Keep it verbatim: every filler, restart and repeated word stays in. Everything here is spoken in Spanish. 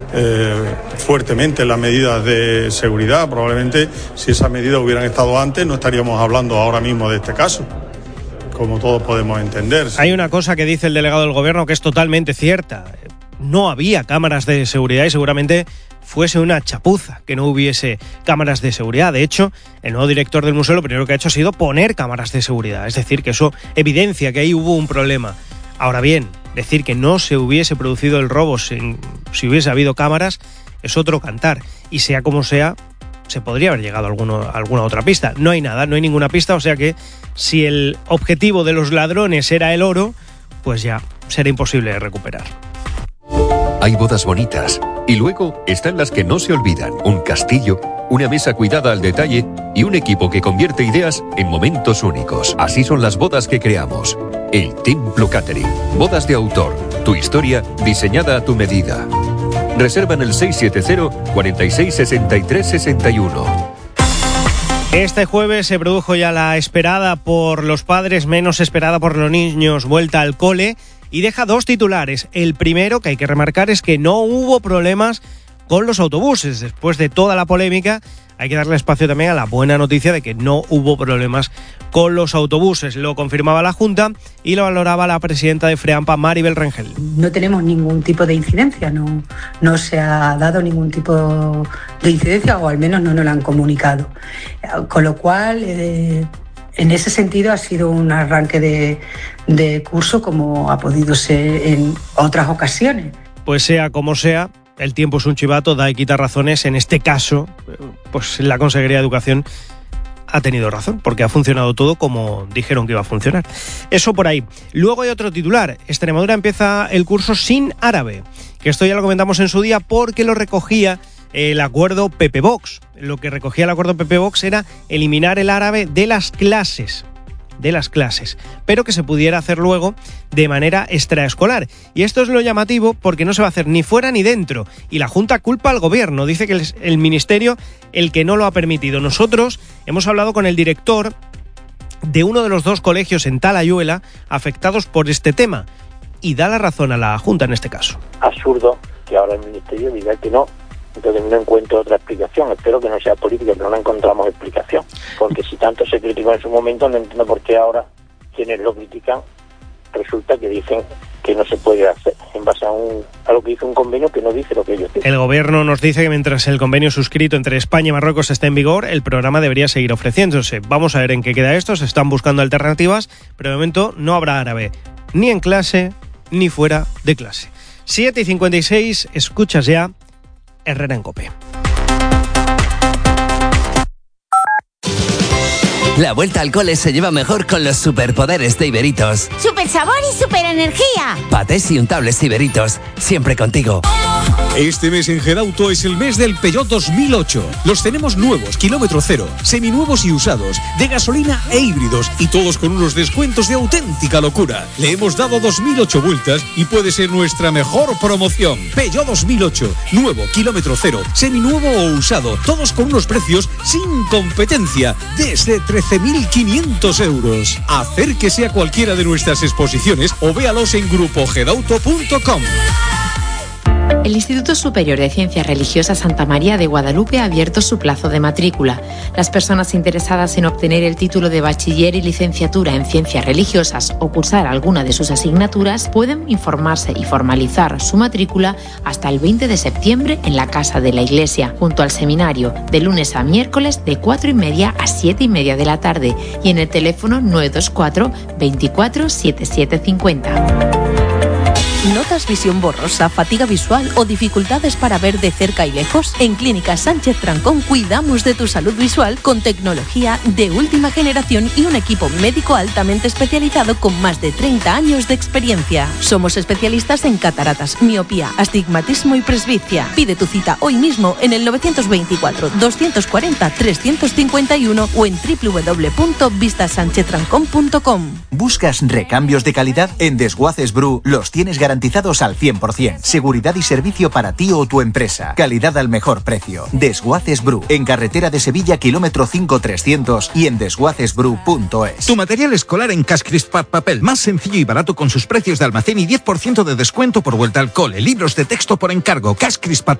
eh, fuertemente las medidas de seguridad. Probablemente si esas medidas hubieran estado antes no estaríamos hablando ahora mismo de este caso, como todos podemos entender. Hay una cosa que dice el delegado del gobierno que es totalmente cierta. No había cámaras de seguridad y seguramente fuese una chapuza que no hubiese cámaras de seguridad. De hecho, el nuevo director del museo lo primero que ha hecho ha sido poner cámaras de seguridad. Es decir, que eso evidencia que ahí hubo un problema. Ahora bien, decir que no se hubiese producido el robo sin, si hubiese habido cámaras es otro cantar. Y sea como sea, se podría haber llegado a, alguno, a alguna otra pista. No hay nada, no hay ninguna pista, o sea que si el objetivo de los ladrones era el oro, pues ya será imposible de recuperar. Hay bodas bonitas y luego están las que no se olvidan. Un castillo, una mesa cuidada al detalle y un equipo que convierte ideas en momentos únicos. Así son las bodas que creamos. El Templo Catering. Bodas de autor. Tu historia diseñada a tu medida. Reserva en el seis siete cero, cuarenta y seis, sesenta y tres, sesenta y uno. Este jueves se produjo ya la esperada por los padres, menos esperada por los niños, vuelta al cole, y deja dos titulares. El primero, que hay que remarcar, es que no hubo problemas con los autobuses. Después de toda la polémica, hay que darle espacio también a la buena noticia de que no hubo problemas con los autobuses. Lo confirmaba la Junta y lo valoraba la presidenta de FREAMPA, Maribel Rengel. No tenemos ningún tipo de incidencia, no, no se ha dado ningún tipo de incidencia, o al menos no nos lo han comunicado. Con lo cual, eh, en ese sentido ha sido un arranque de, de curso como ha podido ser en otras ocasiones. Pues sea como sea, el tiempo es un chivato, da y quita razones. En este caso, pues la Consejería de Educación ha tenido razón, porque ha funcionado todo como dijeron que iba a funcionar. Eso por ahí. Luego hay otro titular. Extremadura empieza el curso sin árabe, que esto ya lo comentamos en su día porque lo recogía el acuerdo P P Vox. Lo que recogía el acuerdo P P Vox era eliminar el árabe de las clases, de las clases, pero que se pudiera hacer luego de manera extraescolar. Y esto es lo llamativo porque no se va a hacer ni fuera ni dentro. Y la Junta culpa al gobierno, dice que es el ministerio el que no lo ha permitido. Nosotros hemos hablado con el director de uno de los dos colegios en Talayuela afectados por este tema y da la razón a la Junta en este caso. Absurdo que ahora el ministerio diga que no. Entonces no encuentro otra explicación. Espero que no sea política, pero no encontramos explicación. Porque si tanto se criticó en su momento, no entiendo por qué ahora quienes lo critican resulta que dicen que no se puede hacer en base a, un, a lo que dice un convenio que no dice lo que ellos dicen. El gobierno nos dice que mientras el convenio suscrito entre España y Marruecos esté en vigor, el programa debería seguir ofreciéndose. Vamos a ver en qué queda esto. Se están buscando alternativas, pero de momento no habrá árabe, ni en clase, ni fuera de clase. siete y cincuenta y seis, escuchas ya Herrera en COPE. La vuelta al cole se lleva mejor con los superpoderes de Iberitos. ¡Super sabor y super energía! Patés y untables Iberitos, siempre contigo. Este mes en Gerauto es el mes del Peugeot dos mil ocho. Los tenemos nuevos, kilómetro cero, seminuevos y usados, de gasolina e híbridos, y todos con unos descuentos de auténtica locura. Le hemos dado dos mil ocho vueltas y puede ser nuestra mejor promoción. Peugeot dos mil ocho, nuevo, kilómetro cero, seminuevo o usado, todos con unos precios sin competencia, desde trece mil quinientos euros. Acérquese a cualquiera de nuestras exposiciones o véalos en grupo gerauto punto com. El Instituto Superior de Ciencias Religiosas Santa María de Guadalupe ha abierto su plazo de matrícula. Las personas interesadas en obtener el título de bachiller y licenciatura en ciencias religiosas o cursar alguna de sus asignaturas pueden informarse y formalizar su matrícula hasta el veinte de septiembre en la Casa de la Iglesia, junto al seminario, de lunes a miércoles de cuatro y media a siete y media de la tarde, y en el teléfono nueve dos cuatro, veinticuatro, setenta y siete cincuenta. ¿Notas visión borrosa, fatiga visual o dificultades para ver de cerca y lejos? En Clínica Sánchez Trancón cuidamos de tu salud visual con tecnología de última generación y un equipo médico altamente especializado con más de treinta años de experiencia. Somos especialistas en cataratas, miopía, astigmatismo y presbicia. Pide tu cita hoy mismo en el nueve dos cuatro, dos cuatro cero, tres cinco uno o en doble u doble u doble u punto vista sánchez trancón punto com. ¿Buscas recambios de calidad? En Desguaces Bru los tienes garantizados al cien por ciento. Seguridad y servicio para ti o tu empresa. Calidad al mejor precio. Desguaces Bru, en carretera de Sevilla, kilómetro cinco trescientos y en desguaces bru punto es. Tu material escolar en Cash Crisp Papel, más sencillo y barato con sus precios de almacén y diez por ciento de descuento por vuelta al cole. Libros de texto por encargo. Cash Crisp